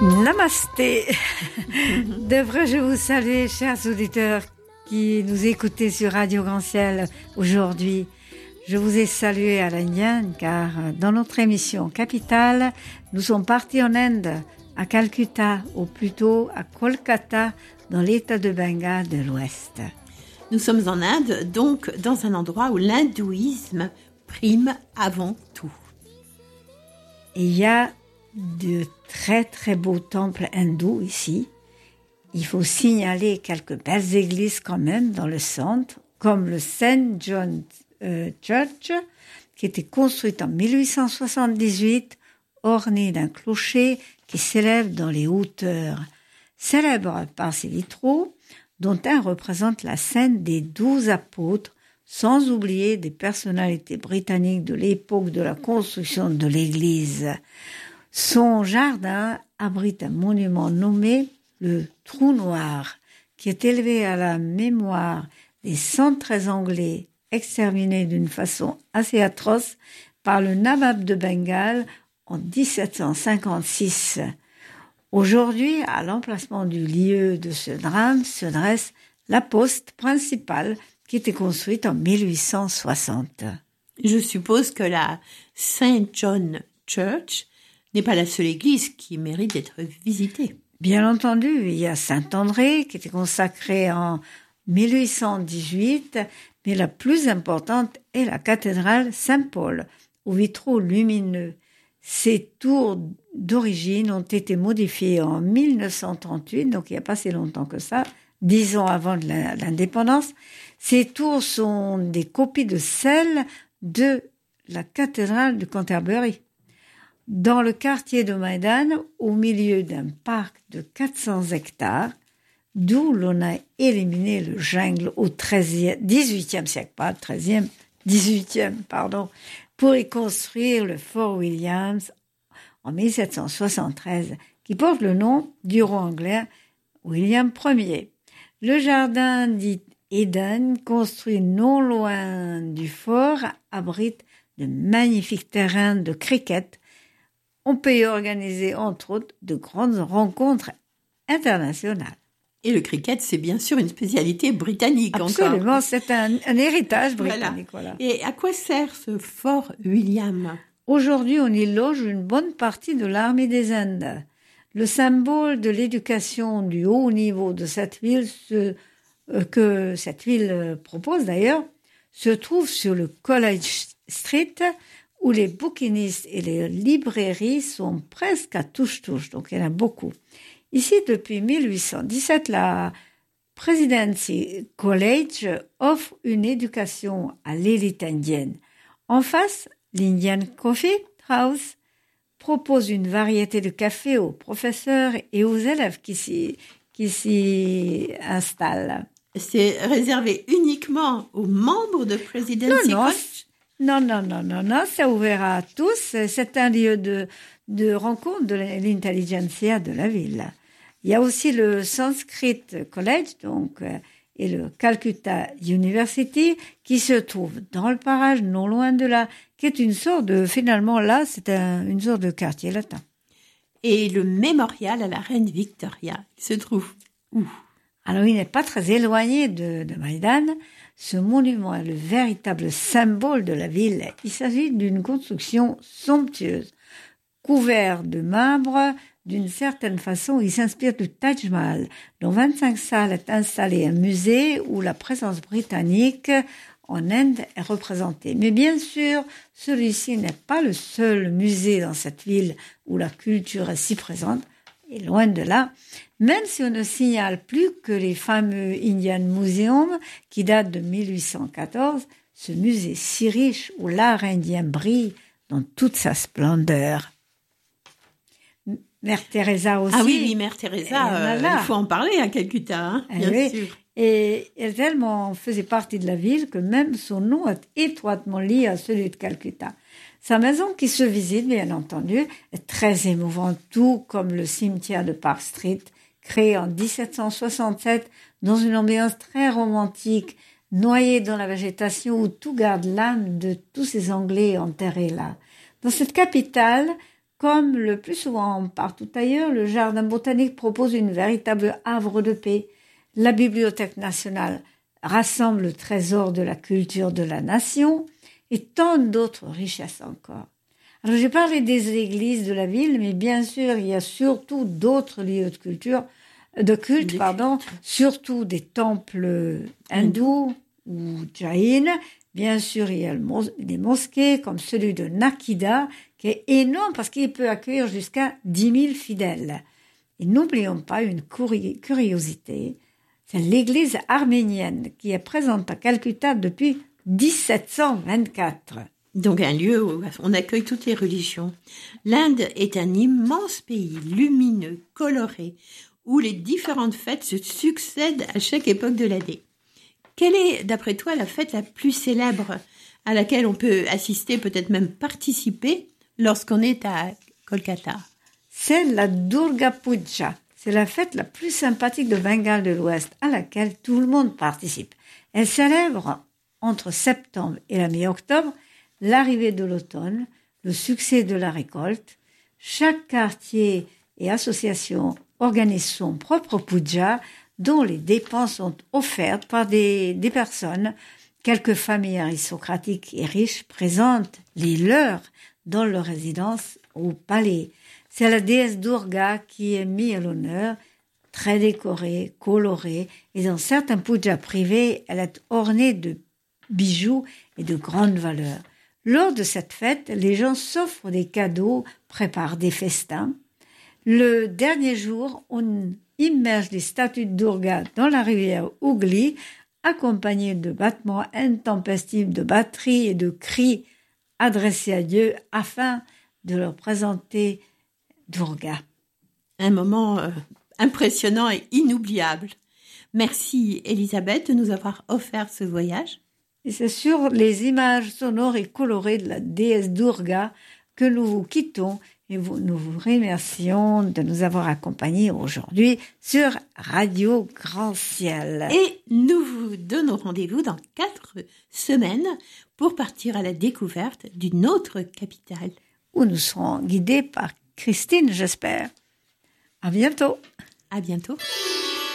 Namasté. Devrais-je vous saluer, chers auditeurs qui nous écoutez sur Radio Grand Ciel aujourd'hui. Je vous ai salué à l'indienne car dans notre émission Capitale, nous sommes partis en Inde, à Calcutta, ou plutôt à Kolkata, dans l'état de Bengale de l'Ouest. Nous sommes en Inde, donc dans un endroit où l'hindouisme prime avant tout. Et il y a de très très beaux temples hindous ici. Il faut signaler quelques belles églises quand même dans le centre, comme le St. John Church, qui était construite en 1878, ornée d'un clocher qui s'élève dans les hauteurs. Célèbre par ses vitraux, dont un représente la scène des 12 apôtres, sans oublier des personnalités britanniques de l'époque de la construction de l'église. Son jardin abrite un monument nommé le Trou Noir, qui est élevé à la mémoire des 113 Anglais exterminés d'une façon assez atroce par le Nawab de Bengale en 1756. Aujourd'hui, à l'emplacement du lieu de ce drame, se dresse la poste principale qui était construite en 1860. Je suppose que la St. John Church n'est pas la seule église qui mérite d'être visitée. Bien entendu, il y a Saint-André qui était consacré en 1818, mais la plus importante est la cathédrale Saint-Paul, aux vitraux lumineux. Ces tours d'origine ont été modifiées en 1938, donc il n'y a pas si longtemps que ça, 10 ans avant de l'indépendance. Ces tours sont des copies de celles de la cathédrale de Canterbury. Dans le quartier de Maidan, au milieu d'un parc de 400 hectares, d'où l'on a éliminé le jungle au XVIIIe siècle, pas 13e, 18e, pour y construire le Fort Williams en 1773, qui porte le nom du roi anglais William Ier. Le jardin dit Eden, construit non loin du fort, abrite de magnifiques terrains de cricket. On peut y organiser, entre autres, de grandes rencontres internationales. Et le cricket, c'est bien sûr une spécialité britannique. Absolument, encore. C'est un héritage britannique. Voilà. Et à quoi sert ce Fort William ? Aujourd'hui, on y loge une bonne partie de l'armée des Indes. Le symbole de l'éducation du haut niveau de cette ville, que cette ville propose d'ailleurs, se trouve sur le College Street, où les bouquinistes et les librairies sont presque à touche-touche, donc il y en a beaucoup. Ici, depuis 1817, la Presidency College offre une éducation à l'élite indienne. En face, l'Indian Coffee House propose une variété de cafés aux professeurs et aux élèves qui s'y installent. C'est réservé uniquement aux membres de Presidency College ? Non, c'est ouvert à tous. C'est un lieu de rencontre de l'intelligentsia de la ville. Il y a aussi le Sanskrit College, et le Calcutta University, qui se trouve dans le parage, non loin de là, qui est une sorte de, finalement, là, c'est une sorte de quartier latin. Et le mémorial à la reine Victoria, il se trouve où ? Alors, il n'est pas très éloigné de Maidan. Ce monument est le véritable symbole de la ville. Il s'agit d'une construction somptueuse, couverte de marbre. D'une certaine façon, il s'inspire du Taj Mahal. Dans 25 salles est installé un musée où la présence britannique en Inde est représentée. Mais bien sûr, celui-ci n'est pas le seul musée dans cette ville où la culture est si présente. Et loin de là, même si on ne signale plus que les fameux Indian Museum qui datent de 1814, ce musée si riche où l'art indien brille dans toute sa splendeur. Mère Teresa aussi. Ah oui, Mère Teresa, il faut en parler à Calcutta, bien sûr. Et elle tellement faisait partie de la ville que même son nom est étroitement lié à celui de Calcutta. Sa maison, qui se visite, bien entendu, est très émouvante, tout comme le cimetière de Park Street, créé en 1767 dans une ambiance très romantique, noyé dans la végétation où tout garde l'âme de tous ces Anglais enterrés là. Dans cette capitale, Comme le plus souvent partout ailleurs, le jardin botanique propose une véritable havre de paix. La Bibliothèque nationale rassemble le trésor de la culture de la nation et tant d'autres richesses encore. Alors j'ai parlé des églises de la ville, mais bien sûr, il y a surtout d'autres lieux de culte, surtout des temples hindous ou jaïnes. Bien sûr, il y a des mosquées comme celui de Nakida, qui est énorme parce qu'il peut accueillir jusqu'à 10 000 fidèles. Et n'oublions pas une curiosité, c'est l'église arménienne qui est présente à Calcutta depuis 1724. Donc un lieu où on accueille toutes les religions. L'Inde est un immense pays, lumineux, coloré, où les différentes fêtes se succèdent à chaque époque de l'année. Quelle est, d'après toi, la fête la plus célèbre à laquelle on peut assister, peut-être même participer, lorsqu'on est à Kolkata? C'est la Durga Puja. C'est la fête la plus sympathique de Bengale de l'Ouest, à laquelle tout le monde participe. Elle célèbre entre septembre et la mi-octobre l'arrivée de l'automne, le succès de la récolte. Chaque quartier et association organise son propre puja, dont les dépenses sont offertes par des personnes. Quelques familles aristocratiques et riches présentent les leurs dans leur résidence au palais. C'est la déesse Durga qui est mise à l'honneur, très décorée, colorée, et dans certains pujas privés, elle est ornée de bijoux et de grande valeur. Lors de cette fête, les gens s'offrent des cadeaux, préparent des festins. Le dernier jour, on immerge les statues de Durga dans la rivière Hooghly, accompagnés de battements intempestifs de batteries et de cris adressés à Dieu afin de leur présenter Durga. Un moment impressionnant et inoubliable. Merci Elisabeth de nous avoir offert ce voyage. Et c'est sur les images sonores et colorées de la déesse Durga que nous vous quittons et nous vous remercions de nous avoir accompagnés aujourd'hui sur Radio Grand Ciel. Et nous vous donnons rendez-vous dans 4 semaines pour partir à la découverte d'une autre capitale. Où nous serons guidés par Christine, j'espère. À bientôt. À bientôt.